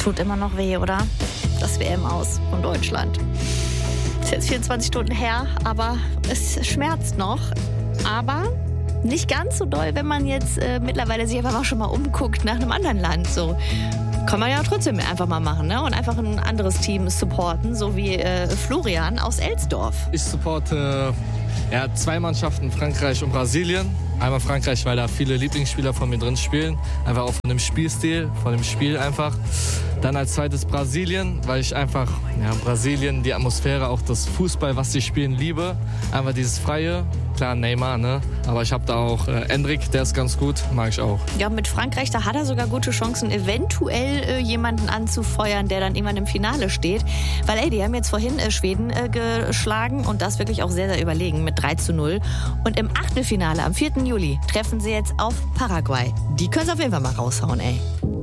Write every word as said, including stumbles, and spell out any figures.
Tut immer noch weh, oder? Das W M aus von Deutschland. Ist jetzt vierundzwanzig Stunden her, aber es schmerzt noch. Aber nicht ganz so doll, wenn man jetzt äh, mittlerweile sich einfach auch schon mal umguckt nach einem anderen Land. So kann man ja trotzdem einfach mal machen, ne? Und einfach ein anderes Team supporten, so wie äh, Florian aus Elsdorf. Ich supporte ja, zwei Mannschaften, Frankreich und Brasilien. Einmal Frankreich, weil da viele Lieblingsspieler von mir drin spielen. Einfach auch von dem Spielstil, von dem Spiel einfach. Dann als zweites Brasilien, weil ich einfach ja, Brasilien, die Atmosphäre, auch das Fußball, was sie spielen, liebe. Einfach dieses Freie. Klar, Neymar, ne? Aber ich habe da auch äh, Endrick, der ist ganz gut, mag ich auch. Ja, mit Frankreich, da hat er sogar gute Chancen, eventuell äh, jemanden anzufeuern, der dann irgendwann im Finale steht. Weil, ey, die haben jetzt vorhin äh, Schweden äh, geschlagen und das wirklich auch sehr, sehr überlegen mit drei zu null. Und im Achtelfinale am vierten Juli treffen sie jetzt auf Paraguay. Die können es auf jeden Fall mal raushauen, ey.